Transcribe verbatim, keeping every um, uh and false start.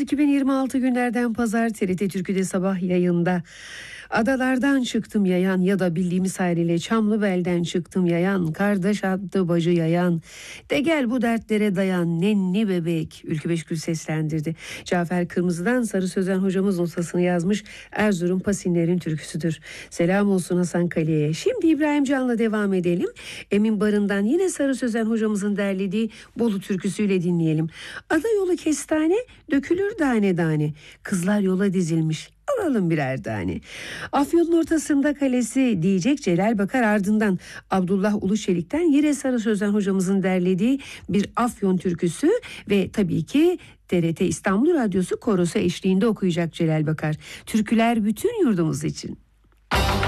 iki bin yirmi altı günlerden pazar T R T Türkü'de sabah yayında. Adalardan çıktım yayan ya da bildiğimiz haliyle Çamlıbel'den çıktım yayan, kardeş attı bacı yayan, de gel bu dertlere dayan nenni bebek. Ülkü Beşgül seslendirdi. Cafer Kırmızı'dan Sarı Sözen hocamız notasını yazmış. Erzurum Pasinler'in türküsüdür. Selam olsun Hasan Kale'ye. Şimdi İbrahim Can'la devam edelim. Emin Barın'dan yine Sarı Sözen hocamızın derlediği Bolu türküsüyle dinleyelim. Ada yolu kestane, dökülür tane tane. Kızlar yola dizilmiş. Alalım birer tane. Afyon'un ortasında kalesi diyecek Celal Bakar, ardından Abdullah Uluçelik'ten yine Sarı Sözen hocamızın derlediği bir Afyon türküsü ve tabii ki T R T İstanbul Radyosu korosu eşliğinde okuyacak Celal Bakar. Türküler bütün yurdumuz için.